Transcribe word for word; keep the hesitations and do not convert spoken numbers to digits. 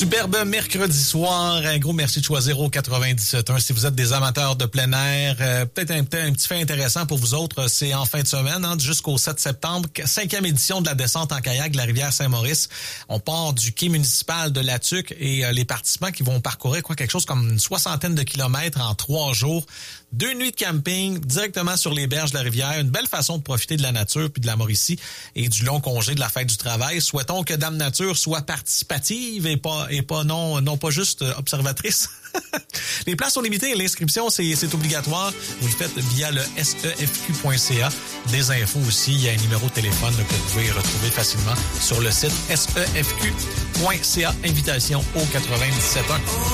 Superbe mercredi soir. Un gros merci de choisir au quatre-vingt-dix-sept point un. Si vous êtes des amateurs de plein air, euh, peut-être un, peut-être un petit fait intéressant pour vous autres, c'est en fin de semaine, hein, jusqu'au sept septembre, cinquième édition de la descente en kayak de la rivière Saint-Maurice. On part du quai municipal de La Tuque et euh, les participants qui vont parcourir quoi quelque chose comme une soixantaine de kilomètres en trois jours. Deux nuits de camping directement sur les berges de la rivière. Une belle façon de profiter de la nature puis de la Mauricie et du long congé de la fête du travail. Souhaitons que Dame Nature soit participative et pas et pas non non pas juste observatrice. Les places sont limitées et l'inscription c'est c'est obligatoire. Vous le faites via le S E F Q point C A. Des infos aussi, il y a un numéro de téléphone que vous pouvez retrouver facilement sur le site S E F Q point C A. Invitation au quatre-vingt-dix-sept point un.